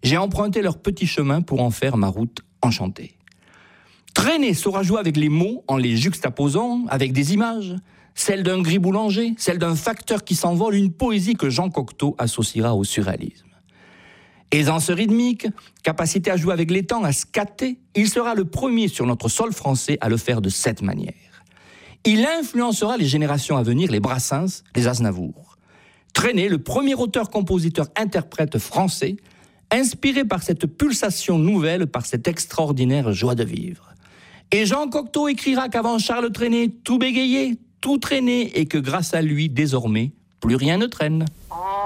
J'ai emprunté leur petit chemin pour en faire ma route enchantée. Trenet saura jouer avec les mots en les juxtaposant avec des images, celle d'un gris boulanger, celle d'un facteur qui s'envole, une poésie que Jean Cocteau associera au surréalisme. Aisance rythmique, capacité à jouer avec les temps, à scatter, il sera le premier sur notre sol français à le faire de cette manière. Il influencera les générations à venir, les Brassens, les Aznavour. Trenet, le premier auteur-compositeur-interprète français, inspiré par cette pulsation nouvelle, par cette extraordinaire joie de vivre. Et Jean Cocteau écrira qu'avant Charles Trenet, tout bégayait, tout traînait, et que grâce à lui, désormais, plus rien ne traîne.